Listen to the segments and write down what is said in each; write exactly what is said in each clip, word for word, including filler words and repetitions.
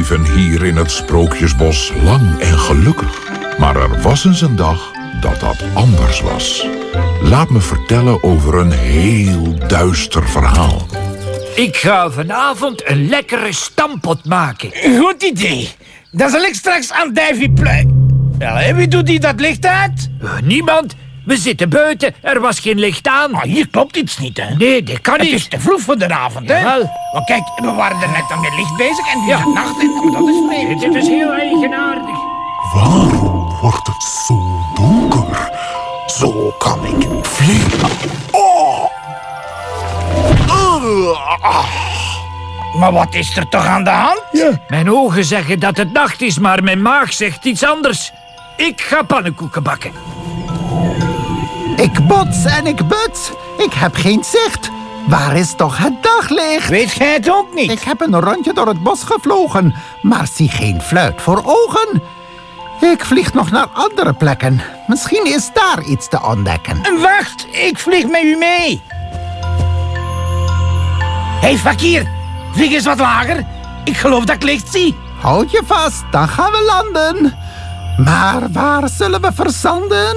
leven hier in het Sprookjesbos lang en gelukkig. Maar er was eens een dag dat dat anders was. Laat me vertellen over een heel duister verhaal. Ik ga vanavond een lekkere stampot maken. Goed idee. Dan zal ik straks aan Davy pluimen. Wel, wie doet die dat licht uit? Uh, niemand. We zitten buiten. Er was geen licht aan. Maar hier klopt iets niet, hè? Nee, dat kan Het niet. is te vroeg voor de avond, hè? Jawel. Maar kijk, we waren er net aan het licht bezig en nu Ja. is het nacht. En dat is vreemd. Dit is heel eigenaardig. Waarom wordt het zo donker? Zo kan ik niet vliegen. Oh. Ah. Maar wat is er toch aan de hand? Mijn ogen zeggen dat het nacht is, maar mijn maag zegt iets anders. Ik ga pannenkoeken bakken. Ik bots en ik buts. Ik heb geen zicht. Waar is toch het daglicht? Weet jij het ook niet? Ik heb een rondje door het bos gevlogen, maar zie geen fluit voor ogen. Ik vlieg nog naar andere plekken. Misschien is daar iets te ontdekken. Wacht, ik vlieg met u mee. Hé, hey, Fakir, vlieg eens wat lager. Ik geloof dat ik licht zie. Houd je vast, dan gaan we landen. Maar waar zullen we verzanden?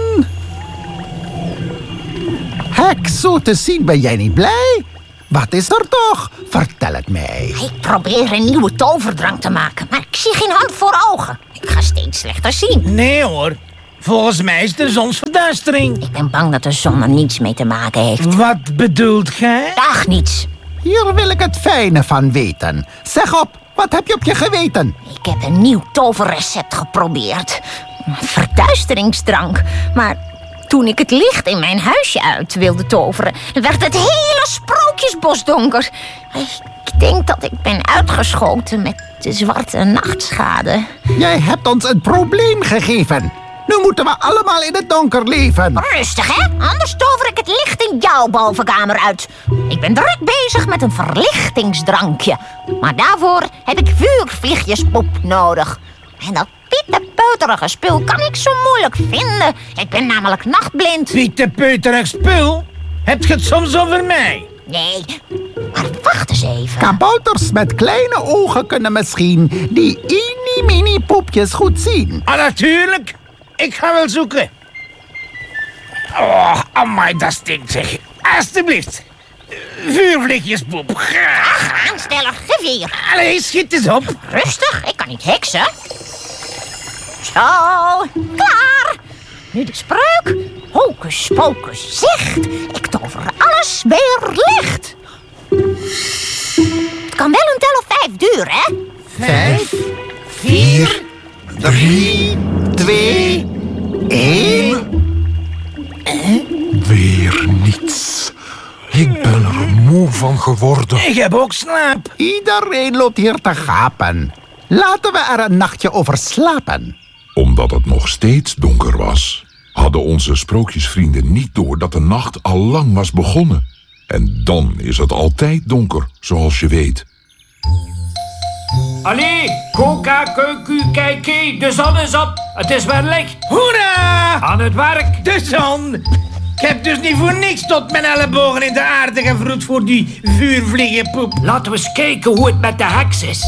Heks, zo te zien ben jij niet blij? Wat is er toch? Vertel het mij. Ik probeer een nieuwe toverdrank te maken, maar ik zie geen hand voor ogen. Ik ga steeds slechter zien. Nee hoor, volgens mij is er zonsverduistering. Ik ben bang dat de zon er niets mee te maken heeft. Wat bedoelt gij? Dag niets. Hier wil ik het fijne van weten. Zeg op, wat heb je op je geweten? Ik heb een nieuw toverrecept geprobeerd. Een verduisteringsdrank. Maar toen ik het licht in mijn huisje uit wilde toveren, werd het hele sprookjesbos donker. Ik denk dat ik ben uitgeschoten met de zwarte nachtschade. Jij hebt ons een probleem gegeven. Nu moeten we allemaal in het donker leven. Rustig, hè? Anders tover ik het licht in jouw bovenkamer uit. Ik ben druk bezig met een verlichtingsdrankje. Maar daarvoor heb ik vuurvliegjespoep nodig. En dat pietepeuterige spul kan ik zo moeilijk vinden. Ik ben namelijk nachtblind. Pietepeuterig spul? Heb je het soms over mij? Nee, maar wacht eens even. Kabouters met kleine ogen kunnen misschien die mini-mini poepjes goed zien. Ah, natuurlijk. Ik ga wel zoeken. Oh, amai, dat stinkt zeg. Alsjeblieft. Vuurvliegjespoep. Graag. Aansteller, geveer. Allee, schiet eens op. Rustig, ik kan niet heksen. Zo, klaar. Nu de spreuk. Hocus pocus zegt. Ik tover alles weer licht. Het kan wel een tel of vijf duren, hè? Vijf, Vier, drie, twee, één. Weer niets. Ik ben er moe van geworden. ik heb ook slaap. Iedereen loopt hier te gapen. Laten we er een nachtje over slapen. Omdat het nog steeds donker was, hadden onze sprookjesvrienden niet door dat de nacht al lang was begonnen. En dan is het altijd donker, zoals je weet. Allee, koka, keuku, kijkie, de zon is op. Het is weer licht. Hoera! Aan het werk. De zon. Ik heb dus niet voor niks tot mijn ellebogen in de aarde gevroed voor die vuurvliegenpoep. Laten we eens kijken hoe het met de heks is.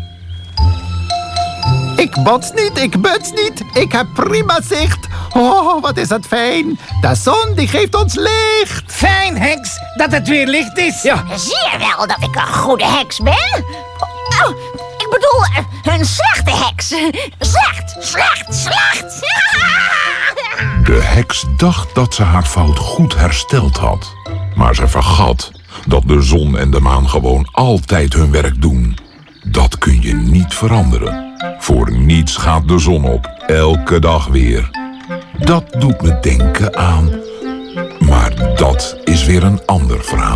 Ik bots niet, ik buts niet. Ik heb prima zicht. Oh, wat is het fijn. De zon die geeft ons licht. Fijn, heks, dat het weer licht is. Ja, Zie je wel dat ik een goede heks ben? Oh, ik bedoel, eh, een slechte heks. Slecht, slecht, slecht. De heks dacht dat ze haar fout goed hersteld had. Maar ze vergat dat de zon en de maan gewoon altijd hun werk doen. Dat kun je niet veranderen. Voor niets gaat de zon op, elke dag weer. Dat doet me denken aan... Maar dat is weer een ander verhaal.